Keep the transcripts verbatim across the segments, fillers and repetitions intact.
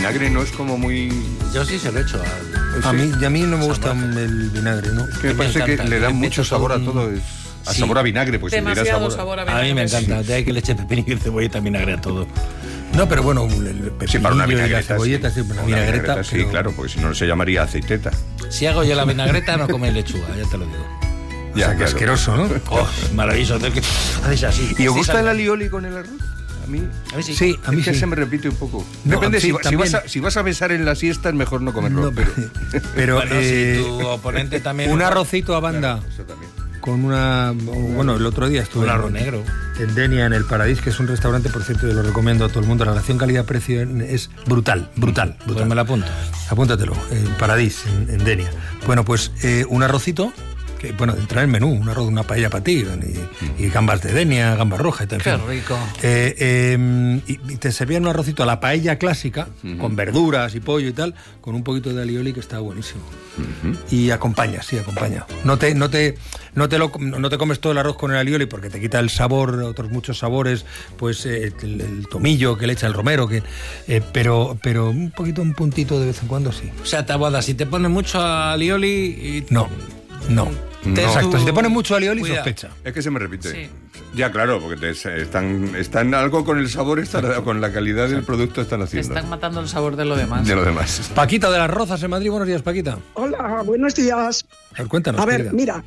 vinagre no es como muy... Yo sí se lo he hecho a... A mí, y a mí no me gusta el vinagre, ¿no? Es que me parece que le da mucho sabor a todo. Es, a sí. sabor a vinagre, pues demasiado si sabor, sabor a vinagre. A mí me encanta, de ahí que le eche pepinillo y cebolleta, vinagre a todo. No, pero bueno, el pepinillo sí, para una y la vinagreta, cebolleta, sí, sí, una una vinagreta. vinagreta sí, pero... claro, porque si no se llamaría aceiteta. Si hago yo la vinagreta, no coméis lechuga, ya te lo digo. Ya, o sea, que claro. Asqueroso, ¿no? Oh, maravilloso. Haces así. ¿Y os gusta el alioli con el arroz? A mí, a mí sí. Sí, a mí es que sí. se me repite un poco. No, Depende, sí, si, si, vas a, si vas a besar en la siesta es mejor no comerlo. No, pero pero bueno, eh, si tu oponente también... Un arrocito a banda. Claro, eso también. Con una... Bueno, el otro día estuve... Un arroz negro. En Denia, en el Paradís, que es un restaurante, por cierto, yo lo recomiendo a todo el mundo. La relación calidad-precio es brutal, brutal, brutal. Pues me la apunto. Apúntatelo, en Paradís, en, en Denia. Bueno, pues eh, un arrocito... Que, bueno, entra en el menú, un arroz, una paella para ti, y, y gambas de Denia, gambas rojas y tal. Qué rico. Eh, eh, y, y te servían un arrocito a la paella clásica, uh-huh. con verduras y pollo y tal, con un poquito de alioli que estaba buenísimo. Uh-huh. Y acompaña, sí, acompaña. No te, no te, no te lo, no te comes todo el arroz con el alioli porque te quita el sabor, otros muchos sabores, pues eh, el, el tomillo que le echa el romero, que, eh, pero, pero un poquito, un puntito de vez en cuando sí. O sea, Taboada, si te pones mucho alioli y... No, no. No. Exacto, si te pones mucho alioli, Cuidado. sospecha. Es que se me repite. Sí. Ya, claro, porque te, están, están algo con el sabor, están, con la calidad del producto están haciendo. Están matando el sabor de lo demás. De lo demás. Paquita de las Rozas en Madrid, buenos días, Paquita. Hola, buenos días. A ver, cuéntanos. A ver, querida. mira,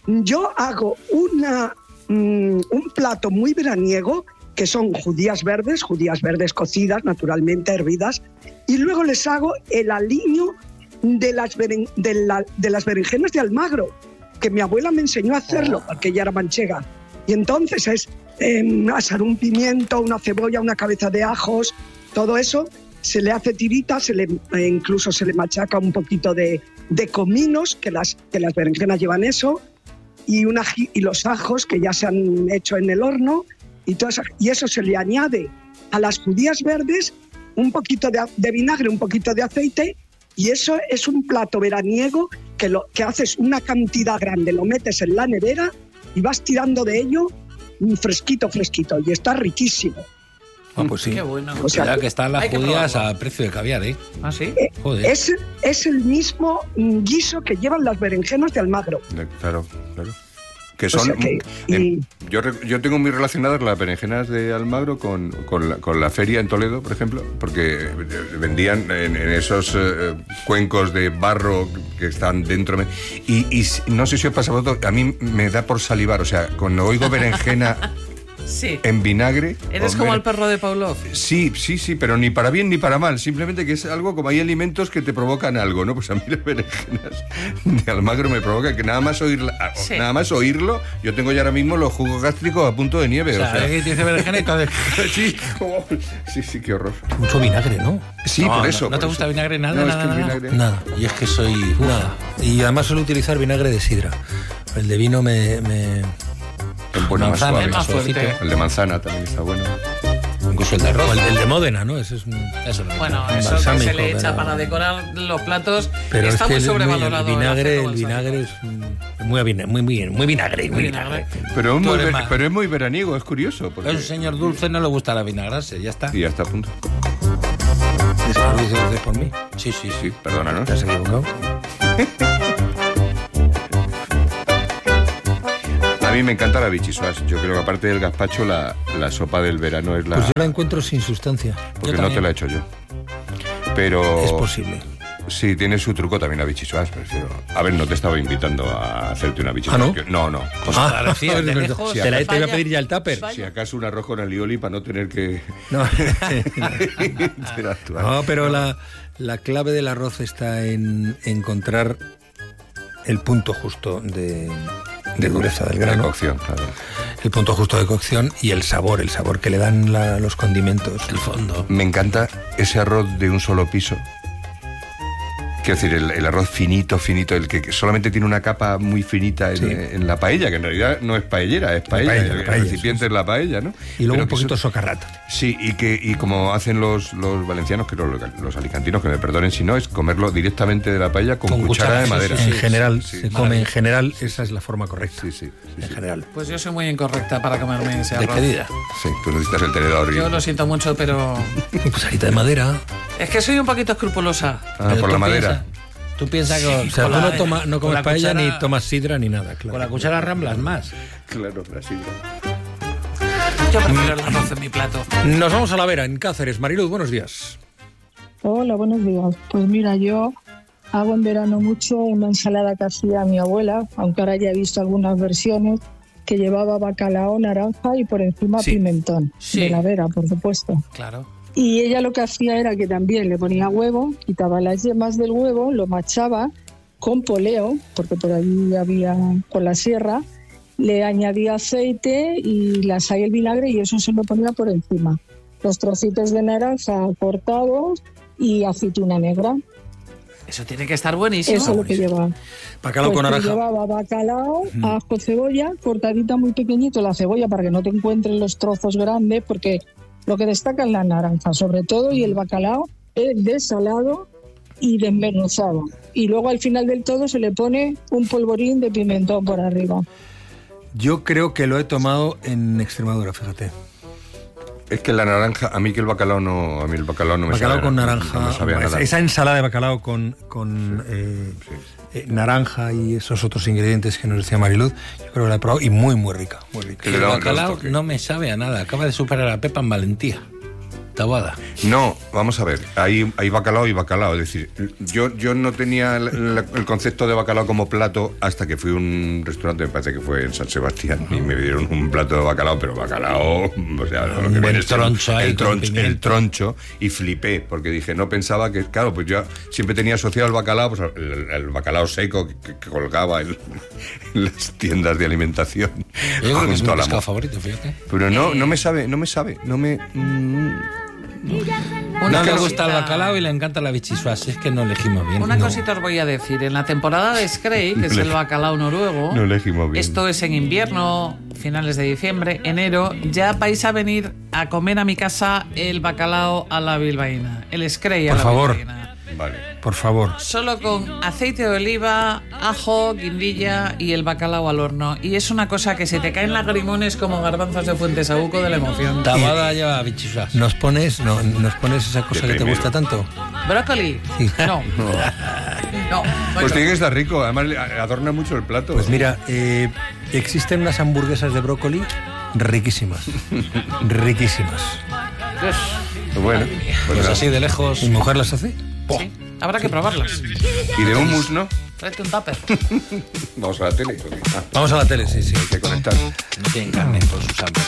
yo hago una, mm, un plato muy veraniego, que son judías verdes, judías verdes cocidas, naturalmente hervidas, y luego les hago el aliño de las, beren, de, la, de las berenjenas de Almagro, que mi abuela me enseñó a hacerlo, porque ella era manchega. Y entonces es eh, asar un pimiento, una cebolla, una cabeza de ajos, todo eso, se le hace tirita, se le, eh, incluso se le machaca un poquito de, de cominos, que las, que las berenjenas llevan eso, y, una, y los ajos que ya se han hecho en el horno, y, todo eso, y eso se le añade a las judías verdes, un poquito de, de vinagre, un poquito de aceite, y eso es un plato veraniego que, lo, que haces una cantidad grande, lo metes en la nevera y vas tirando de ello fresquito, fresquito, y está riquísimo. Ah, pues sí. Qué bueno. O sea, ya que están las hay que judías probarlo. a precio de caviar, ¿eh? ¿Ah, sí? Eh, Joder. es, es el mismo guiso que llevan las berenjenas de Almagro. Claro, claro. Que O son, sea que, y- en, yo, yo tengo muy relacionadas las berenjenas de Almagro con, con, la, con la feria en Toledo, por ejemplo, porque vendían en, en esos eh, cuencos de barro que están dentro. Y, y no sé si os pasa a vosotros, a mí me da por salivar, o sea, cuando oigo berenjena Sí. en vinagre... Eres hombre, como el perro de Pavlov. Sí, sí, sí, pero ni para bien ni para mal, simplemente que es algo como hay alimentos que te provocan algo, ¿no? Pues a mí las berenjenas de Almagro me provocan que nada más oírla, Sí. nada más oírlo, yo tengo ya ahora mismo los jugos gástricos a punto de nieve, O sea, o sea, es que tienes berenjena y todo de- sí, oh, sí, sí, qué horror. Mucho vinagre, ¿no? Sí, No, por no, eso. ¿no te por gusta eso. vinagre? Nada, No, es nada, que el nada. vinagre... Nada. Y es que soy... uf. Nada. Y además suelo utilizar vinagre de sidra. El de vino me... me... Es bueno, más Manzana, suave. es más suavecito. fuerte. El de manzana también está bueno. Incluso el de arroz. O el, el de Módena, ¿no? Ese es un... Eso no. Bueno, Un eso que balsámico, se le echa pero- para decorar los platos Pero está es que muy el, sobrevalorado. el vinagre, aceite el vinagre es un- muy, avina- muy, muy, muy vinagre, muy Vinagre. vinagre. Pero es, Tú muy, eres ver- más- pero es muy veraniego, es curioso. Porque... Es un señor dulce, no le gusta la vinagrarse, ya está. Y ya está a punto. ¿Es que lo dices por mí? Sí, sí, sí. Sí, perdónanos. ¿Te has equivocado? A mí me encanta la bichisuas. Yo creo que aparte del gazpacho, la, la sopa del verano es la... Pues yo la encuentro sin sustancia. porque yo no te también. la he hecho yo. Pero... Es posible. Sí, tiene su truco también la bichisuas, prefiero. A ver, no te estaba invitando a hacerte una bichisuas. ¿Ah, no? que- no, no. Ah, García, de de lejos, lejos, te, la, te iba a vaya, pedir ya el tupper. vaya. Si acaso un arroz con alioli para no tener que No, interactuar. no pero la, la clave del arroz está en encontrar el punto justo de, de dureza del De grano. cocción, claro. El punto justo de cocción y el sabor, el sabor que le dan la- los condimentos. El fondo. Me encanta ese arroz de un solo piso. Quiero decir, el, el arroz finito, finito, el que solamente tiene una capa muy finita en, Sí. en la paella, que en realidad no es paellera, es paella, paella, el paella, recipiente sí, sí. es la paella, ¿no? Y luego Pero un que poquito eso- socarrata. Sí, y que y como hacen los, los valencianos, que los, los alicantinos, que me perdonen si no, es comerlo directamente de la paella con, Con cuchara, cuchara, de sí, madera. sí, En sí, general, sí, se sí. come en Maravilla. general, esa es la forma correcta. Sí, sí, sí, En sí. general. Pues yo soy muy incorrecta para comerme ese arroz. Despedida. Sí, tú necesitas el tenedor. y- Yo lo siento mucho, pero Cucharita de madera. Es que soy un poquito escrupulosa. Ah, Pero por tú la madera. piensa- Tú piensas que O sea, con tú la- no, toma, no con comes la paella cuchara- ni tomas sidra ni nada, claro. Con la cuchara ramblas más. Claro, la sidra. Yo prefiero el arroz en mi plato. Nos vamos a La Vera, en Cáceres. Mariluz, buenos días. Hola, buenos días. Pues mira, yo hago en verano mucho una ensalada que hacía mi abuela, aunque ahora ya he visto algunas versiones, que llevaba bacalao, naranja y por encima Sí. pimentón. Sí. De la Vera, por supuesto. Claro. Y ella lo que hacía era que también le ponía huevo, quitaba las yemas del huevo, lo machaba con poleo, porque por allí había con la sierra, le añadía aceite y la sal y el vinagre y eso se lo ponía por encima. Los trocitos de naranja cortados y aceituna negra. Eso tiene que estar buenísimo. Eso es lo que llevaba. Bacalao Pues con que naranja. llevaba bacalao, ajo, cebolla, cortadita muy pequeñito la cebolla para que no te encuentres los trozos grandes, porque lo que destaca es la naranja, sobre todo, y el bacalao es desalado y desmenuzado. Y luego al final del todo se le pone un polvorín de pimentón por arriba. Yo creo que lo he tomado en Extremadura, fíjate. Es que la naranja, a mí que el bacalao no, a mí el bacalao no me Bacalao sabe con nada, naranja. no me sabe a esa, nada. esa ensalada de bacalao con, con eh, eh, naranja y esos otros ingredientes que nos decía Mariluz, yo creo que la he probado y muy, muy rica. Muy rica. Que le El da un bacalao toque. no me sabe a nada. Acaba de superar a Pepa en valentía. Tabada. No, vamos a ver, hay, hay bacalao y bacalao, es decir, yo, yo no tenía el, el- el concepto de bacalao como plato hasta que fui a un restaurante, me parece que fue en San Sebastián, y me dieron un plato de bacalao, pero bacalao, o sea, lo que Un viene buen es el- troncho ahí el, con troncho, pimiento. el troncho, y flipé, porque dije, no pensaba que, claro, pues yo siempre tenía asociado el bacalao, pues el, el bacalao seco que, que colgaba en, en las tiendas de alimentación. Yo creo que es mi junto a la pescado mo- favorito, fíjate. Pero no, no me sabe, no me sabe, no me... mm, Una No le cosita- gusta el bacalao y le encanta la bichisuas. Es que no elegimos bien. Una No. cosita os voy a decir. En la temporada de Screy, que es el bacalao noruego, No elegimos bien. esto es en invierno, finales de diciembre, enero, ya vais a venir a comer a mi casa el bacalao a la bilbaína, el Screy a Por la favor. bilbaína. Vale. Por favor. Solo con aceite de oliva, ajo, guindilla y el bacalao al horno. Y es una cosa que se te caen lagrimones como garbanzos de Fuentesabuco de la emoción. Tabada lleva bichisuas. ¿Nos pones, no, ¿nos pones esa cosa que te primero. gusta tanto? ¿Brócoli? Sí. No. No. Pues bueno. tiene que estar rico, además le adorna mucho el plato. Pues mira, eh, existen unas hamburguesas de brócoli riquísimas. riquísimas. Bueno, pues Pues nada. así de lejos. ¿Mi mujer las hace? Sí, habrá que probarlas. Y de hummus, ¿no? Tráete un tupper. Vamos a la tele. porque, ah, Vamos a la tele, sí, sí. hay que conectar. No tienen carne por sus hambre.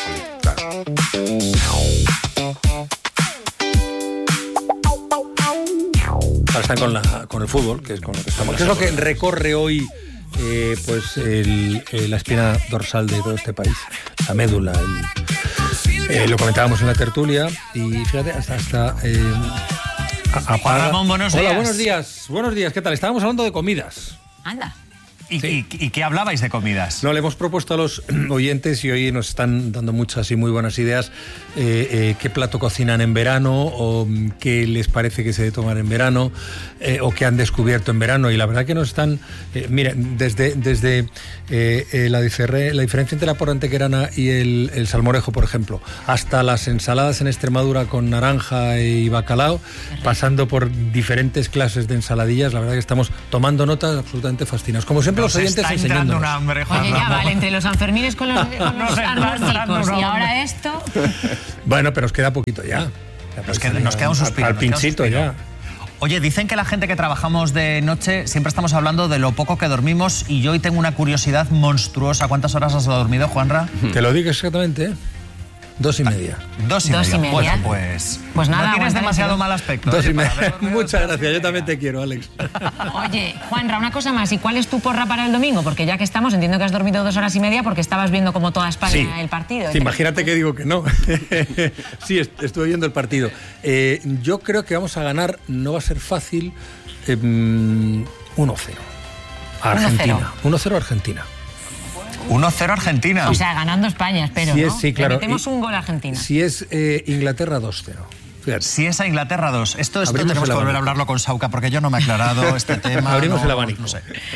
Ahora están con, la, con el fútbol, que es con lo que estamos. ¿Qué es lo que recorre hoy eh, pues el- eh, la espina dorsal de todo este país? La médula. el- eh, lo comentábamos en la tertulia y fíjate, hasta... hasta eh, a- apaga- Ramón, buenos Hola, días. buenos días. Buenos días, ¿qué tal? Estábamos hablando de comidas. Anda. ¿Y, y- y qué hablabais de comidas? No, le hemos propuesto a los oyentes y hoy nos están dando muchas y muy buenas ideas eh, eh, qué plato cocinan en verano o mm, qué les parece que se debe tomar en verano eh, o qué han descubierto en verano y la verdad que nos están, eh, mira, desde, desde eh, eh, la, difere- la diferencia entre la porra antequerana y el, el salmorejo, por ejemplo, hasta las ensaladas en Extremadura con naranja y bacalao, pasando por diferentes clases de ensaladillas, la verdad que estamos tomando notas absolutamente fascinados. Como siempre Nos los oyentes está entrando enseñándonos. un hambre, Juan Oye, ya Ramón. vale, entre los Sanfermines con los, con los Nos está entrando armónicos un y hambre. ahora esto. Bueno, pero os queda poquito ya. Nos queda- nos queda un suspiro, Al nos queda un pinchito suspiro. ya. Oye, dicen que la gente que trabajamos de noche siempre estamos hablando de lo poco que dormimos y yo hoy tengo una curiosidad monstruosa. ¿Cuántas horas has dormido, Juanra? Te lo digo exactamente, ¿eh? Dos y media. Dos y Dos y media. media. Bueno, pues, Pues nada, no tienes aguanta demasiado el mal aspecto. Dos ¿eh? y Para media. haber dormido Muchas dos y gracias. Yo media. también te quiero, Alex. Oye, Juanra, una cosa más. ¿Y cuál es tu porra para el domingo? Porque ya que estamos, entiendo que has dormido dos horas y media porque estabas viendo como toda España Sí. el partido. Sí, imagínate que digo que no. Sí, est- estuve viendo el partido. Eh, yo creo que vamos a ganar, no va a ser fácil, eh, mm, uno cero. A uno cero. Argentina. uno cero Argentina. uno cero Argentina. O sea, ganando España, espero, Sí, ¿no? es- sí, claro. Le metemos Y- un gol a Argentina. Si es eh, Inglaterra, dos cero. Fíjate. Si es a Inglaterra dos. Esto, esto Abrimos tenemos el que volver abanico. a hablarlo con Sauca porque yo no me he aclarado este tema. Abrimos no, el abanico. No sé.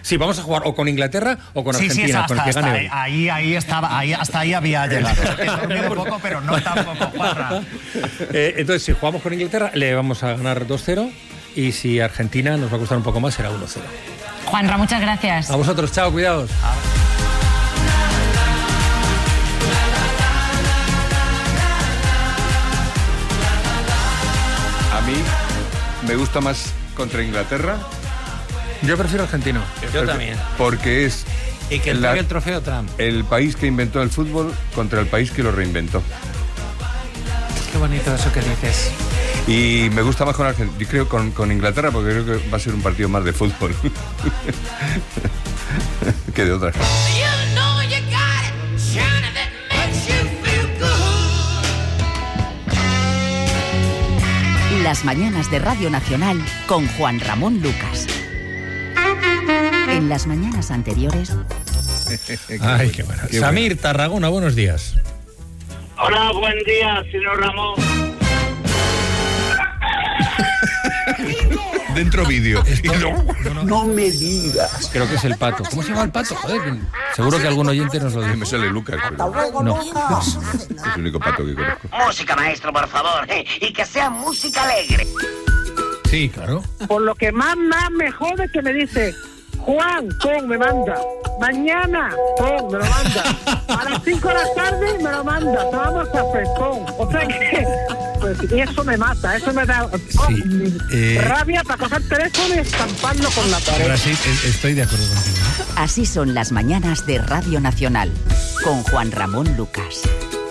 Sí, vamos a jugar o con Inglaterra o con Sí, sí, Argentina, hasta, con el que hasta gane ahí, hoy. ahí, ahí estaba, ahí, hasta ahí había llegado. He dormido un poco, pero no tampoco, Juanra. Eh, entonces, si jugamos con Inglaterra, le vamos a ganar dos cero y si Argentina nos va a costar un poco más, será uno cero. Juanra, muchas gracias. A vosotros, chao, cuidados. A mí me gusta más contra Inglaterra. Yo prefiero argentino. Yo también. Porque es Y que la- entregue el trofeo Trump. el país que inventó el fútbol contra el país que lo reinventó. Qué bonito eso que dices. Y me gusta más con Argentina, yo creo con, con Inglaterra, porque creo que va a ser un partido más de fútbol que de otras. Las mañanas de Radio Nacional con Juan Ramón Lucas. En las mañanas anteriores. Ay, qué bueno. Qué Samir, Tarragona, buenos días. Hola, buen día, señor Ramón. Dentro vídeo. No me digas. Creo que es el pato. ¿Cómo se llama el pato? Joder, que- seguro que algún oyente nos lo Me dice. sale Lucas, pero No. es el único pato que conozco. Música, maestro, por favor, eh, y que sea música alegre. Sí, claro. Por lo que más, más me jode que me dice, Juan, pon, me manda. Mañana, pon, me lo manda. A las cinco de la tarde me lo manda. Vamos a hacer, pon. O sea que, pues eso me mata, eso me da oh, Sí, eh. rabia para coger el teléfono y estamparlo con la pared. Ahora sí, e- estoy de acuerdo contigo. Así son las mañanas de Radio Nacional con Juan Ramón Lucas.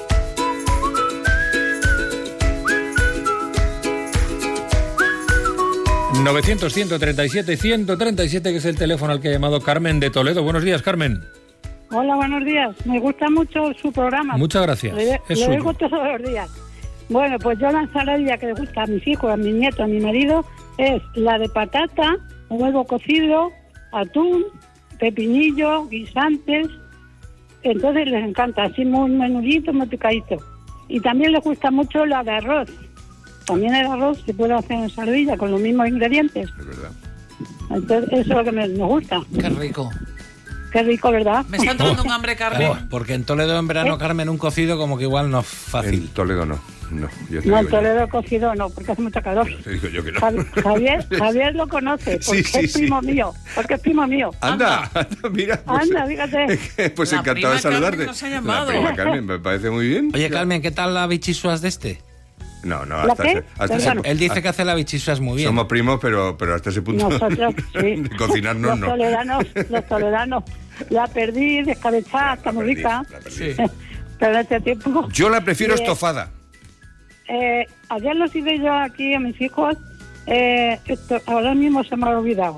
novecientos, ciento treinta y siete, ciento treinta y siete, que es el teléfono al que ha llamado Carmen de Toledo. Buenos días, Carmen. Hola, buenos días. Me gusta mucho su programa. Muchas gracias. Le, Es le suyo. oigo todos los días. Bueno, pues yo la ensaladilla que le gusta a mis hijos, a mi nieto, a mi marido, es la de patata, huevo cocido, atún, pepinillo, guisantes. Entonces les encanta, así muy menudito, muy picadito. Y también les gusta mucho la de arroz. También el arroz se puede hacer en ensaladilla con los mismos ingredientes. Es verdad. Entonces eso es lo que me, me gusta. Qué rico. Qué rico, ¿verdad? Me está entrando un hambre, Carmen. Oh, porque en Toledo en verano, Carmen, un cocido como que igual no es En fácil. Toledo no. No, yo te No, digo el yo. Toledo cocido no, porque hace mucha calor. Te digo yo que no. Javi- Javier, Javier lo conoce, porque Sí, sí, es primo sí. mío, porque es primo mío. Anda, anda, mira. Pues, Anda, fíjate. pues La encantado prima de saludarte. Carmen nos ha llamado. La prima Carmen, me parece muy bien. Oye, Carmen, ¿qué tal la bichisuas de este? No, no, ¿La hasta, qué? ese, hasta ese Perdón. pu- Él dice que hace la bichisuas muy bien. Somos primos, pero, pero hasta ese punto Nosotros, sí. de cocinarnos Los no. toledanos, los toledanos. La perdí, descabezada, está muy perdí, rica. la perdí. Pero en este tiempo... Yo la prefiero Eh, estofada. Eh, ayer los hice yo aquí a mis hijos, eh, esto, ahora mismo se me ha olvidado.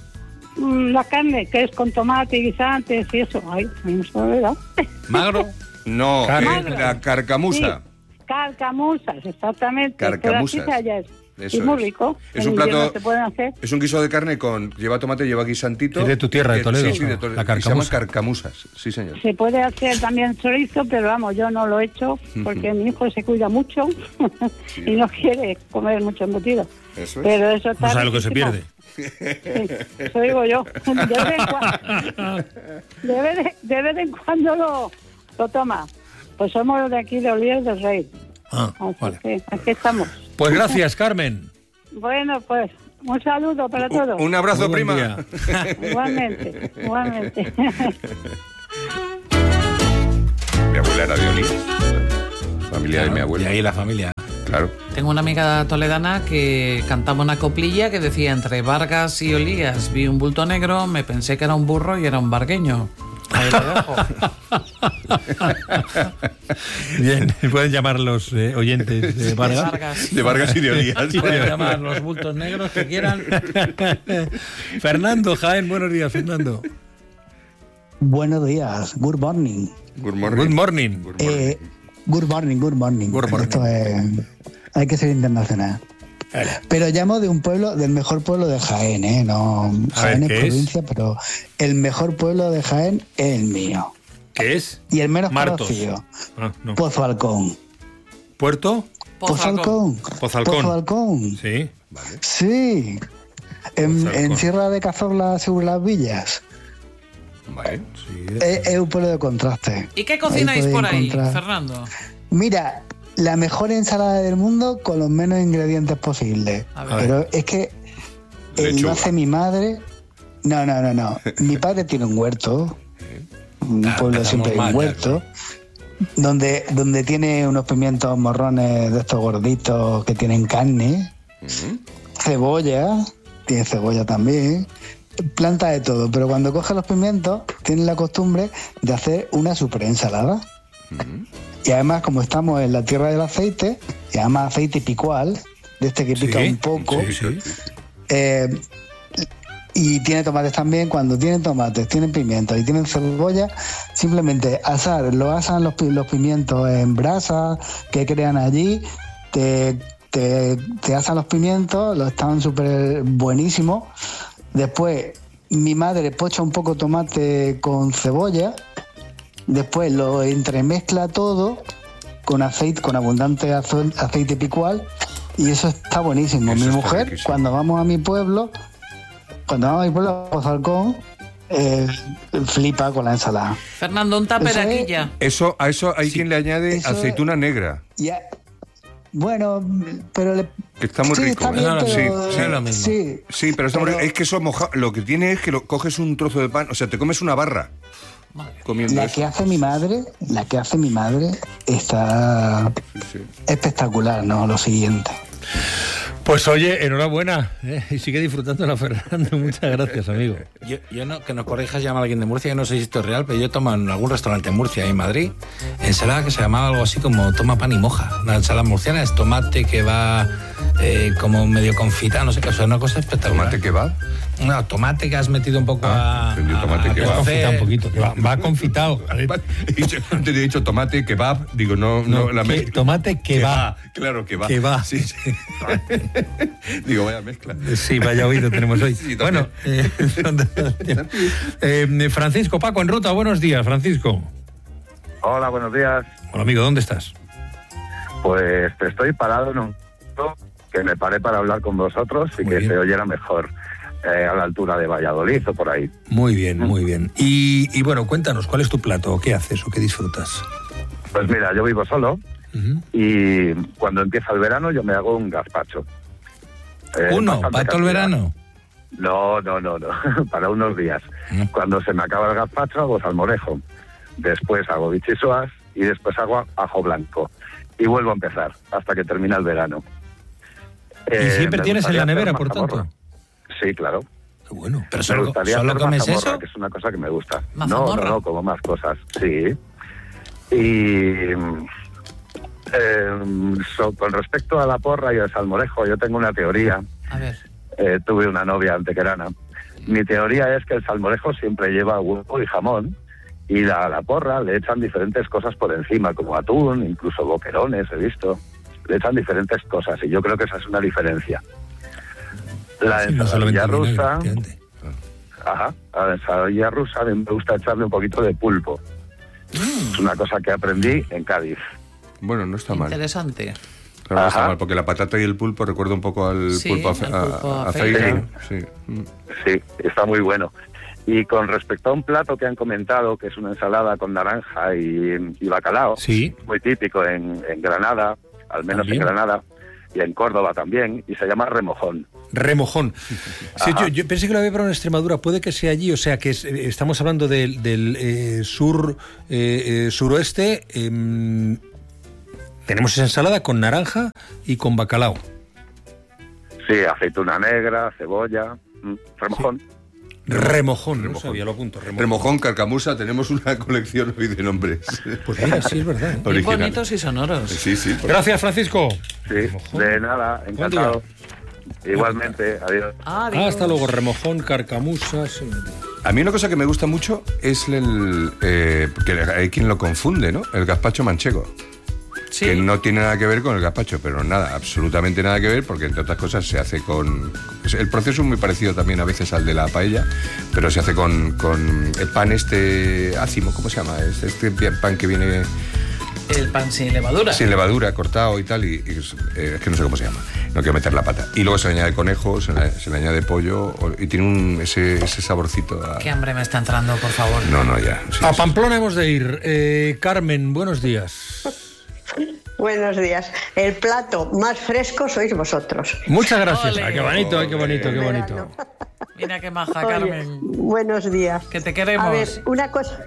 Mm, la carne, que es con tomate y guisantes y eso. Ay, a mí se me ha olvidado. Magro. No, Carmen. eh, la carcamusa. Sí, carcamusas, exactamente. Carcamusas. Pero aquí se halla. Eso es muy es. rico. Es En un invierno plato- se pueden hacer. Es un guiso de carne con... Lleva tomate, lleva guisantito. Es de tu tierra, de Que- Toledo, Sí, sí, de la Toledo. Y se carcamusa. llaman carcamusas. Sí, señor. Se puede hacer también chorizo, pero vamos, yo no lo he hecho porque mi hijo se cuida mucho y no quiere comer mucho embutido. Eso es. Pero eso está No sabe lo que se riquísimo. pierde. Sí, eso digo yo. De vez en cuando, de vez de- de vez en cuando lo, lo toma. Pues somos de aquí, de Oliver del Rey. Ah, Así vale. que aquí estamos. Pues gracias, Carmen. Bueno, pues un saludo para todos. Un abrazo, Muy buen prima. día. Igualmente, igualmente. Mi abuela era de Olivos. Familia de mi Y abuela. ahí la familia. Claro. Tengo una amiga toledana que cantaba una coplilla que decía: entre Vargas y Olías vi un bulto negro, me pensé que era un burro y era un vargueño. Ahí lo dejo. Bien, pueden llamar los eh, oyentes de De Vargas. Vargas. De Vargas y de Olías. Pueden llamar los bultos negros que quieran. Fernando Jaén, buenos días, Fernando. Buenos días, good morning. Good morning. Good morning. Good morning. Eh, good morning, good morning. Good morning. Esto es, hay que ser internacional. Pero llamo de un pueblo, del mejor pueblo de Jaén, ¿eh? No, A Jaén ver, es ¿qué es? provincia, pero el mejor pueblo de Jaén es el mío. ¿Qué es? Y el menos Martos. conocido, Ah, no. Pozo Alcón. ¿Puerto? Pozo Alcón. Pozalcón. Pozo Alcón. Sí. Sí. En, en Sierra de Cazorla, sobre las villas. Vale, sí. Es, es un pueblo de contraste. ¿Y qué cocináis Ahí por ahí, encontrar... Fernando? Mira, la mejor ensalada del mundo con los menos ingredientes posibles. Pero es que eh, lo hace mi madre. No, no, no, no. Mi padre tiene un huerto. Un Ah, pueblo empezamos siempre hay mal, un huerto. Donde, donde tiene unos pimientos morrones de estos gorditos que tienen carne. Cebolla. Tiene cebolla también. Planta de todo. Pero cuando coge los pimientos, tiene la costumbre de hacer una super ensalada. Y además, como estamos en la tierra del aceite, y además aceite picual, de este que pica Sí, un poco, sí, sí. eh, y tiene tomates también. Cuando tienen tomates, tienen pimientos y tienen cebolla, simplemente asar, lo asan los, pi- los pimientos en brasa que crean allí, te, te, te asan los pimientos, los están súper buenísimos. Después, mi madre pocha un poco tomate con cebolla. Después lo entremezcla todo con aceite, con abundante azo- aceite picual, y eso está buenísimo. Eso mi está mujer, riquísimo. cuando vamos a mi pueblo, cuando vamos a mi pueblo, a Pozalcón, eh, flipa con la ensalada. Fernando, un tupper Eso es- aquí ya. Eso, a eso hay quien le añade Eso- aceituna negra, Ya, bueno, pero le, que está muy sí, rico. está bien, ¿eh? pero- sí, sí, lo mismo. sí, Sí, pero está muy Pero- rico. Es que eso moja... lo que tiene es que lo... coges un trozo de pan, o sea, te comes una barra comiendo la eso. que hace mi madre, la que hace mi madre está Sí, sí. espectacular, ¿no? Lo siguiente. Pues oye, enhorabuena. ¿eh? Y sigue disfrutando la Fernando. Muchas gracias, amigo. Yo, yo no, que nos corrijas, llama a alguien de Murcia, que no sé si esto es real, pero yo tomo en algún restaurante en Murcia, en Madrid, ensalada que se llamaba algo así como toma pan y moja. Una ensalada murciana es tomate que va eh, como medio confitado, no sé qué, o sea, una cosa espectacular. ¿Tomate que va? No, tomate que has metido un poco Ah, a... entendí, tomate a- que a va. confitado un poquito, que va, va confitado. Y yo antes he dicho tomate, kebab, digo, no, no, No, la que- mezcla. tomate que va. Claro, que va. Que va. Sí, sí. Digo, vaya mezcla. Sí, vaya oído tenemos hoy. Sí, bueno, eh, eh, Francisco, Paco, en ruta, buenos días, Francisco. Hola, buenos días. Hola, amigo, ¿dónde estás? Pues estoy parado en un punto que me paré para hablar con vosotros y Muy que bien. se oyera mejor, eh, a la altura de Valladolid o por ahí. Muy bien, muy bien. Y, y bueno, cuéntanos, ¿cuál es tu plato? ¿O qué haces o qué disfrutas? Pues mira, yo vivo solo Ujú. y cuando empieza el verano yo me hago un gazpacho. Eh, Uno, bastante ¿para todo el cantidad. verano? No, no, no, no, para unos días. Mm. Cuando se me acaba el gazpacho hago salmorejo, después hago bichisuas y después hago ajo blanco. Y vuelvo a empezar hasta que termina el verano. ¿Y Eh, siempre me tienes en gustaría la hacer nevera, por mazamorra. tanto? Sí, claro. Qué bueno. ¿Pero Me solo, gustaría solo hacer comes mazamorra, eso? que es una cosa que me gusta. No, ¿Mazamorra? no, no, como más cosas, sí. Y mm, eh, so- con respecto a la porra y al salmorejo, yo tengo una teoría. A ver. Eh, tuve una novia antequerana. Mi teoría es que el salmorejo siempre lleva huevo y jamón, y la, a la porra le echan diferentes cosas por encima, como atún, incluso boquerones, he visto. Le echan diferentes cosas, y yo creo que esa es una diferencia. La Sí, no solamente ensaladilla vinagre, rusa... efectivamente. Ajá, a la ensaladilla rusa a mí me gusta echarle un poquito de pulpo. Es una cosa que aprendí en Cádiz. Bueno, no está mal. Interesante. Claro, no está Ajá. mal, porque la patata y el pulpo recuerda un poco al Sí, pulpo a, fe- al a- pulpo a a feira. feira. Sí. Mm. Sí, está muy bueno. Y con respecto a un plato que han comentado, que es una ensalada con naranja y, y bacalao, Sí. muy típico en, en Granada, al menos También. en Granada, y en Córdoba también, y se llama remojón. Remojón. Sí, Ajá. yo, yo pensé que lo había probado en Extremadura, puede que sea allí, o sea que es- eh, estamos hablando del, del, eh, sur eh, eh, suroeste. em, tenemos esa ensalada con naranja y con bacalao. Sí, aceituna negra, cebolla, mm, remojón. Remojón, no Remojón. sabía, lo apunto. Remojón. Remojón, carcamusa, tenemos una colección hoy de nombres. Pues mira, sí, es verdad. ¿eh? Muy Original. bonitos y sonoros. Sí, sí. por- Gracias, Francisco. Sí, Remojón. de nada, encantado. Igualmente, adiós. Adiós. Ah, hasta luego, remojón, carcamusas. A mí una cosa que me gusta mucho es el... eh, que hay quien lo confunde, ¿no? El gazpacho manchego. Sí. Que no tiene nada que ver con el gazpacho, pero nada, absolutamente nada que ver, porque entre otras cosas se hace con... El proceso es muy parecido también a veces al de la paella, pero se hace con, con el pan este ácimo, ¿cómo se llama? Este, este pan que viene El pan sin levadura. sin levadura, cortado y tal, y, y es, eh, es que no sé cómo se llama. no quiero meter la pata. Y luego se le añade conejo, se le, se le añade pollo y tiene un, ese, ese saborcito a... Qué hambre me está entrando, por favor. No, no, ya. Sí, a sí. Pamplona hemos de ir. Eh, Carmen, buenos días. Buenos días. El plato más fresco sois vosotros. Muchas gracias. Ole. Ay, qué bonito, ay, qué bonito, qué bonito. Mira qué maja, Oye, Carmen. buenos días. Que te queremos. A ver, una cosa.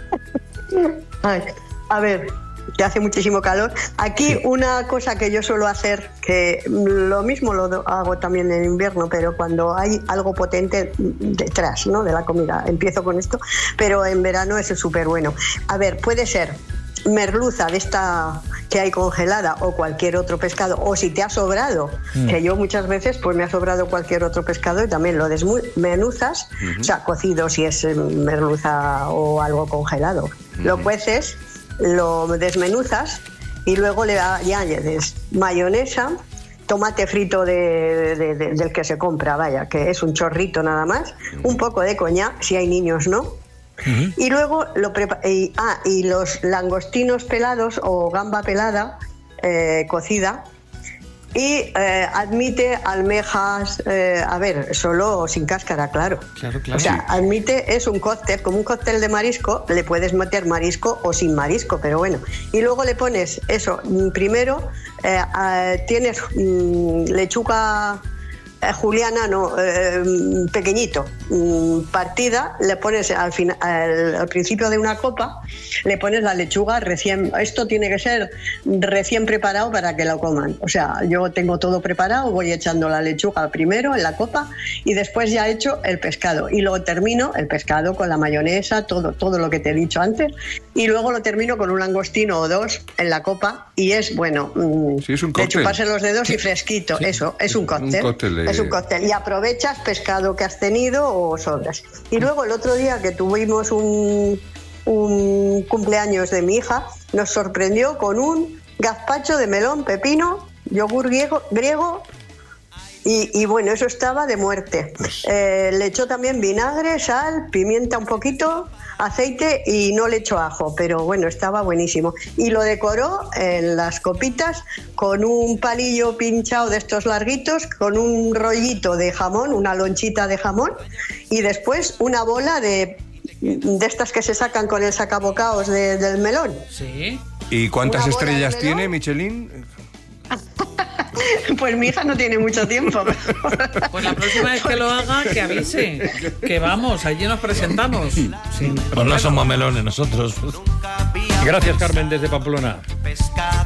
Ay, a ver, que hace muchísimo calor. Aquí sí. Una cosa que yo suelo hacer, que lo mismo lo hago también en invierno, pero cuando hay algo potente detrás, ¿no?, de la comida. Empiezo con esto, pero en verano eso es súper bueno. A ver, puede ser merluza de esta que hay congelada o cualquier otro pescado, o si te ha sobrado, mm. que yo muchas veces pues me ha sobrado cualquier otro pescado y también lo desmenuzas, uh-huh. o sea, cocido si es merluza o algo congelado. Uh-huh. Lo cueces, lo desmenuzas y luego le añades mayonesa, tomate frito de, de, de, del que se compra, vaya, que es un chorrito nada más, uh-huh. un poco de coñac, si hay niños no. Uh-huh. Y luego lo prepa- y, ah, y los langostinos pelados o gamba pelada eh, cocida y eh, admite almejas, eh, a ver, solo sin cáscara, claro. Claro, claro. O sea, admite, es un cóctel, como un cóctel de marisco, le puedes meter marisco o sin marisco, pero bueno. Y luego le pones eso, primero eh, eh, tienes mm, lechuga... Juliana, no, eh, pequeñito, partida, le pones al, final, al, al principio de una copa, le pones la lechuga recién, esto tiene que ser recién preparado para que lo coman, o sea, yo tengo todo preparado, voy echando la lechuga primero en la copa y después ya he hecho el pescado y luego termino el pescado con la mayonesa, todo, todo lo que te he dicho antes y luego lo termino con un langostino o dos en la copa y es, bueno, sí, es un de chuparse los dedos y fresquito, sí. Eso, es un cóctel. Un cóctel de... Es un cóctel y aprovechas pescado que has tenido o sobras. Y luego el otro día que tuvimos un, un cumpleaños de mi hija, nos sorprendió con un gazpacho de melón, pepino, yogur griego, griego y, y bueno, eso estaba de muerte. Eh, le echó también vinagre, sal, pimienta un poquito, aceite y no le echó ajo, pero bueno, estaba buenísimo. Y lo decoró en las copitas con un palillo pinchado de estos larguitos, con un rollito de jamón, una lonchita de jamón y después una bola de, de estas que se sacan con el sacabocaos de, del melón. Sí. ¿Y cuántas estrellas tiene Michelin? Pues mi hija no tiene mucho tiempo. Pues la próxima vez que lo haga, que avise. Que vamos, allí nos presentamos. Pues no somos melones nosotros. Gracias, Carmen, desde Pamplona.